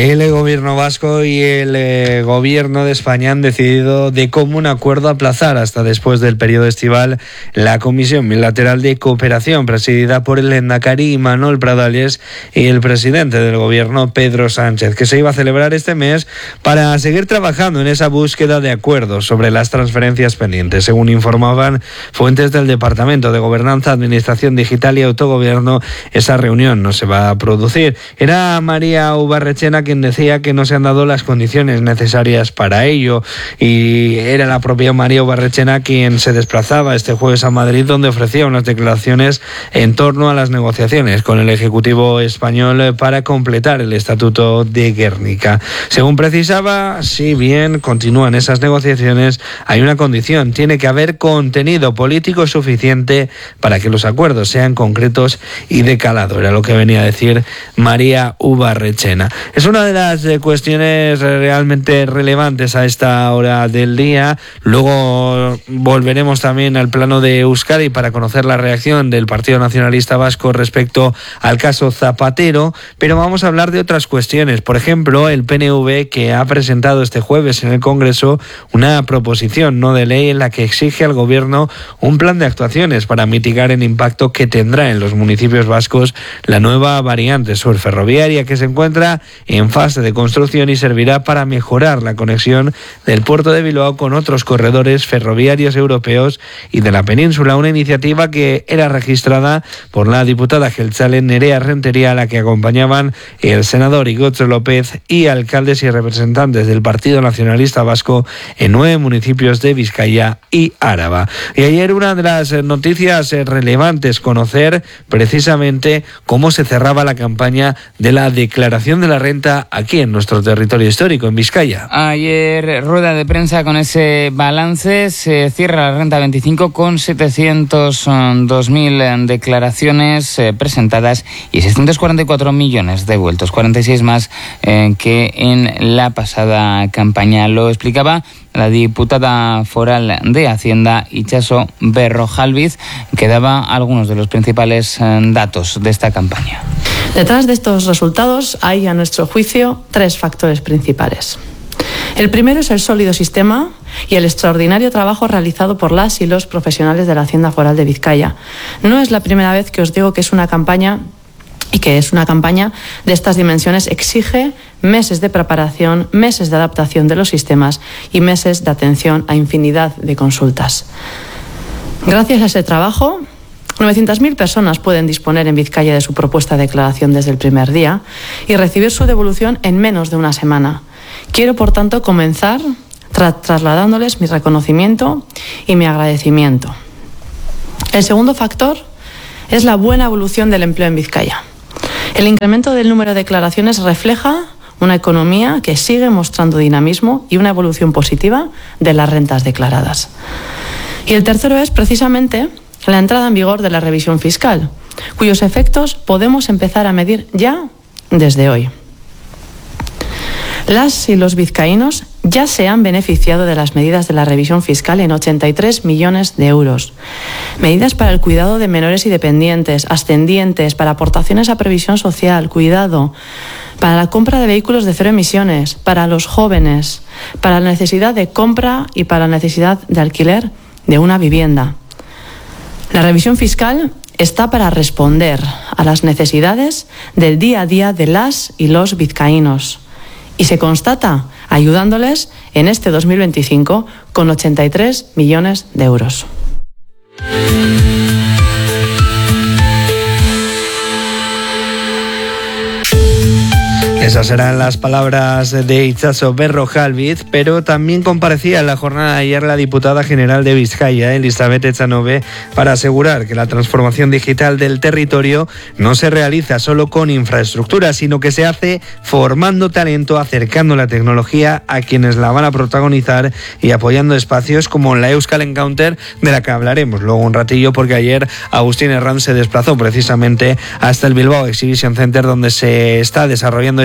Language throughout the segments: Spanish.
El gobierno vasco y el gobierno de España han decidido de común acuerdo aplazar hasta después del periodo estival la Comisión Bilateral de Cooperación presidida por el lehendakari Imanol Pradales y el presidente del gobierno Pedro Sánchez, que se iba a celebrar este mes para seguir trabajando en esa búsqueda de acuerdos sobre las transferencias pendientes. Según informaban fuentes del Departamento de Gobernanza, Administración Digital y Autogobierno, esa reunión no se va a producir. Era María Ubarretxena quien decía que no se han dado las condiciones necesarias para ello, y era la propia María Ubarretxena quien se desplazaba este jueves a Madrid, donde ofrecía unas declaraciones en torno a las negociaciones con el Ejecutivo español para completar el Estatuto de Gernika. Según precisaba, si bien continúan esas negociaciones, hay una condición: tiene que haber contenido político suficiente para que los acuerdos sean concretos y de calado. Era lo que venía a decir María Ubarretxena. Es una de las cuestiones realmente relevantes a esta hora del día. Luego volveremos también al plano de Euskadi para conocer la reacción del Partido Nacionalista Vasco respecto al caso Zapatero, pero vamos a hablar de otras cuestiones. Por ejemplo, el PNV, que ha presentado este jueves en el Congreso una proposición no de ley en la que exige al Gobierno un plan de actuaciones para mitigar el impacto que tendrá en los municipios vascos la nueva variante sur ferroviaria, que se encuentra en fase de construcción y servirá para mejorar la conexión del puerto de Bilbao con otros corredores ferroviarios europeos y de la península, una iniciativa que era registrada por la diputada jeltzale Nerea Rentería, a la que acompañaban el senador Igotxo López y alcaldes y representantes del Partido Nacionalista Vasco en 9 municipios de Vizcaya y Áraba. Y ayer una de las noticias relevantes, conocer precisamente cómo se cerraba la campaña de la declaración de la renta aquí en nuestro territorio histórico, en Vizcaya. Ayer rueda de prensa con ese balance. Se cierra la renta 25 con 702.000 declaraciones presentadas y 644 millones devueltos, 46 más que en la pasada campaña. Lo explicaba la diputada foral de Hacienda, Itxaso Berrojalbiz, que daba algunos de los principales datos de esta campaña. Detrás de estos resultados hay, a nuestro juicio, 3 factores principales. El primero es el sólido sistema y el extraordinario trabajo realizado por las y los profesionales de la Hacienda Foral de Vizcaya. No es la primera vez que os digo que es una campaña de estas dimensiones exige meses de preparación, meses de adaptación de los sistemas y meses de atención a infinidad de consultas. Gracias a ese trabajo, 900.000 personas pueden disponer en Vizcaya de su propuesta de declaración desde el primer día y recibir su devolución en menos de una semana. Quiero, por tanto, comenzar trasladándoles mi reconocimiento y mi agradecimiento. El segundo factor es la buena evolución del empleo en Vizcaya. El incremento del número de declaraciones refleja una economía que sigue mostrando dinamismo y una evolución positiva de las rentas declaradas. Y el tercero es precisamente la entrada en vigor de la revisión fiscal, cuyos efectos podemos empezar a medir ya desde hoy. Las y los vizcaínos ya se han beneficiado de las medidas de la revisión fiscal en 83 millones de euros. Medidas para el cuidado de menores y dependientes, ascendientes, para aportaciones a previsión social, cuidado, para la compra de vehículos de 0 emisiones, para los jóvenes, para la necesidad de compra y para la necesidad de alquiler de una vivienda. La revisión fiscal está para responder a las necesidades del día a día de las y los vizcaínos y se constata ayudándoles en este 2025 con 83 millones de euros. Esas eran las palabras de Itxaso Berrojalbiz, pero también comparecía en la jornada de ayer la diputada general de Vizcaya, Elizabeth Echanove, para asegurar que la transformación digital del territorio no se realiza solo con infraestructura, sino que se hace formando talento, acercando la tecnología a quienes la van a protagonizar y apoyando espacios como la Euskal Encounter, de la que hablaremos luego un ratillo, porque ayer Agustín Herranz se desplazó precisamente hasta el Bilbao Exhibition Center, donde se está desarrollando esa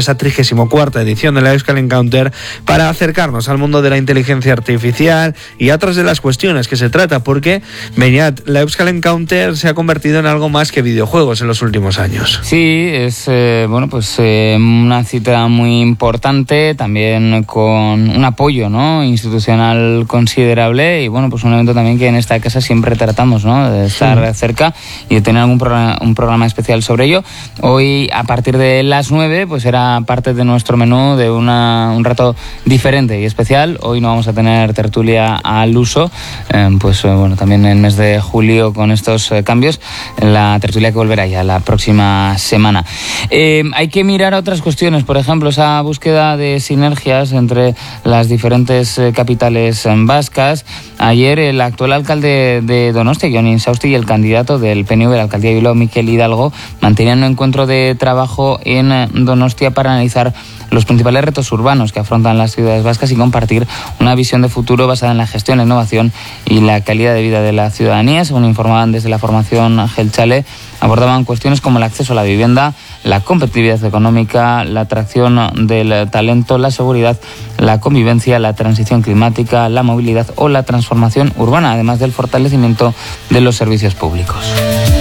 esa 34ª edición de la Euskal Encounter para acercarnos al mundo de la inteligencia artificial y a otras de las cuestiones que se trata, porque Beñat, la Euskal Encounter se ha convertido en algo más que videojuegos en los últimos años. Sí, es una cita muy importante, también con un apoyo, ¿no?, institucional considerable, y bueno, pues un evento también que en esta casa siempre tratamos, ¿no?, de estar cerca y de tener un programa especial sobre ello. Hoy, a partir de las 9, pues era parte de nuestro menú de un rato diferente y especial. Hoy no vamos a tener tertulia al uso, también en el mes de julio con estos cambios, la tertulia que volverá ya la próxima semana. Hay que mirar a otras cuestiones, por ejemplo, esa búsqueda de sinergias entre las diferentes capitales vascas. Ayer el actual alcalde de Donostia, Jon Insausti, y el candidato del PNV de la alcaldía de Bilbao, Mikel Hidalgo, mantenían un encuentro de trabajo en Donostia para analizar los principales retos urbanos que afrontan las ciudades vascas y compartir una visión de futuro basada en la gestión, la innovación y la calidad de vida de la ciudadanía. Según informaban desde la formación Gelchale, abordaban cuestiones como el acceso a la vivienda, la competitividad económica, la atracción del talento, la seguridad, la convivencia, la transición climática, la movilidad o la transformación urbana, además del fortalecimiento de los servicios públicos.